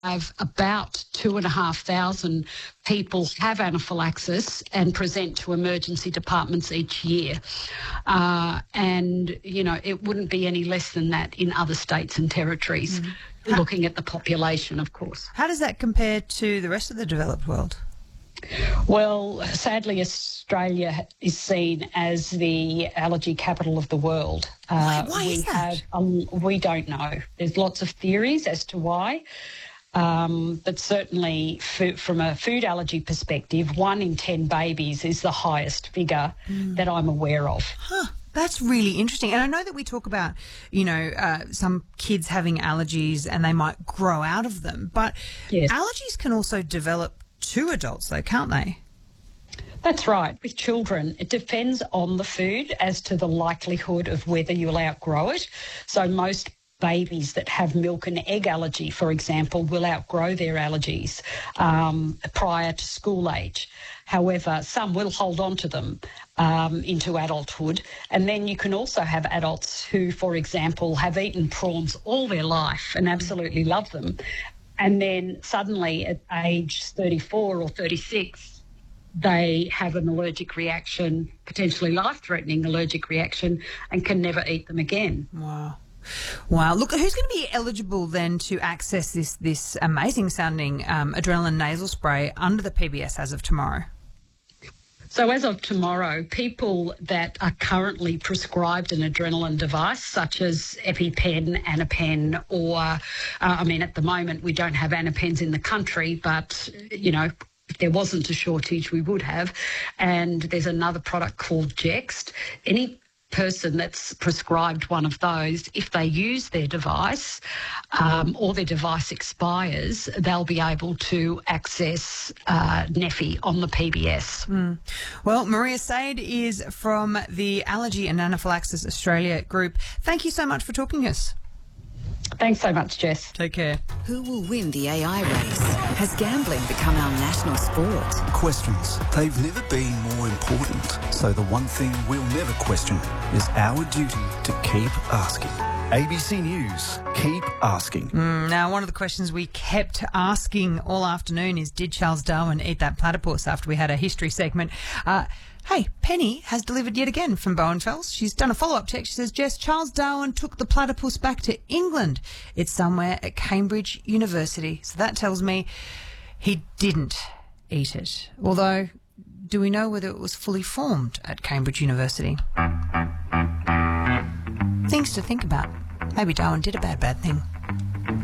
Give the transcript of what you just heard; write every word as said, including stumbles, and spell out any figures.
have about two and a half thousand people have anaphylaxis and present to emergency departments each year. Uh, and, you know, it wouldn't be any less than that in other states and territories, mm. looking at the population, of course. How does that compare to the rest of the developed world? Well, sadly, Australia is seen as the allergy capital of the world. Uh, why we is that? Have, um, we don't know. There's lots of theories as to why. Um, but certainly f- from a food allergy perspective, one in ten babies is the highest figure mm. that I'm aware of. Huh. That's really interesting. And I know that we talk about, you know, uh, some kids having allergies and they might grow out of them. But yes. allergies can also develop to adults though, can't they? That's right. With children, it depends on the food as to the likelihood of whether you'll outgrow it. So most babies that have milk and egg allergy, for example, will outgrow their allergies um, prior to school age. However, some will hold on to them um, into adulthood. And then you can also have adults who, for example, have eaten prawns all their life and absolutely love them. And then suddenly at age thirty-four or thirty-six, they have an allergic reaction, potentially life-threatening allergic reaction, and can never eat them again. Wow. Wow. Look, who's going to be eligible then to access this this amazing sounding um, adrenaline nasal spray under the P B S as of tomorrow? So as of tomorrow, people that are currently prescribed an adrenaline device, such as EpiPen, Anapen, or, uh, I mean, at the moment we don't have Anapens in the country, but, you know, if there wasn't a shortage, we would have. And there's another product called Jext. Any person that's prescribed one of those, if they use their device um, or their device expires, they'll be able to access uh, Neffy on the P B S. Mm. Well, Maria Said is from the Allergy and Anaphylaxis Australia group. Thank you so much for talking to us. Thanks so much, Jess. Take care. Who will win the A I race? Has gambling become our national sport? Questions. They've never been more important. So the one thing we'll never question is our duty to keep asking. A B C News, keep asking. Mm, now, one of the questions we kept asking all afternoon is, did Charles Darwin eat that platypus after we had a history segment? Uh, Hey, Penny has delivered yet again from Bowenfels. She's done a follow-up text. She says, Jess, Charles Darwin took the platypus back to England. It's somewhere at Cambridge University. So that tells me he didn't eat it. Although, do we know whether it was fully formed at Cambridge University? Things to think about. Maybe Darwin did a bad, bad thing.